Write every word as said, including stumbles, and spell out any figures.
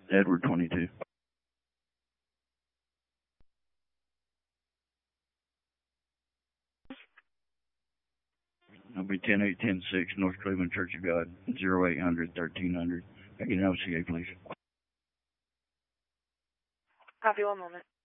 Edward twenty-two. I'll be ten eight ten six North Cleveland Church of God, zero eight hundred thirteen hundred. I get an O C A, please. Copy, one moment.